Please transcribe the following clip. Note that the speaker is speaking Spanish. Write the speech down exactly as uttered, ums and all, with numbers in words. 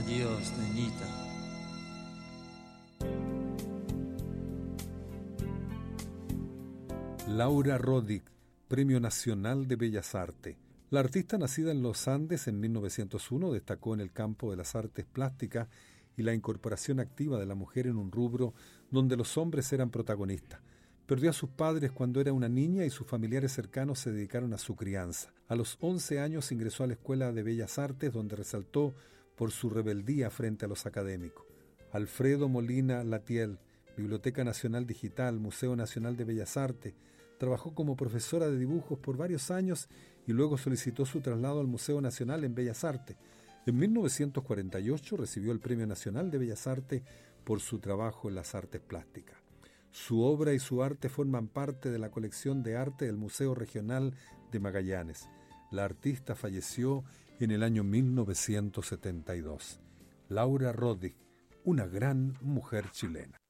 Adiós, niñita. Laura Roddick, Premio Nacional de Bellas Artes. La artista, nacida en los Andes en mil novecientos uno, destacó en el campo de las artes plásticas y la incorporación activa de la mujer en un rubro donde los hombres eran protagonistas. Perdió a sus padres cuando era una niña y sus familiares cercanos se dedicaron a su crianza. A los once años ingresó a la Escuela de Bellas Artes, donde resaltó por su rebeldía frente a los académicos. Alfredo Molina Latiel, Biblioteca Nacional Digital, Museo Nacional de Bellas Artes. Trabajó como profesora de dibujos por varios años y luego solicitó su traslado al Museo Nacional en Bellas Artes. En mil novecientos cuarenta y ocho recibió el Premio Nacional de Bellas Artes por su trabajo en las artes plásticas. Su obra y su arte forman parte de la colección de arte del Museo Regional de Magallanes. La artista falleció en el año mil novecientos setenta y dos. Laura Roddick, una gran mujer chilena.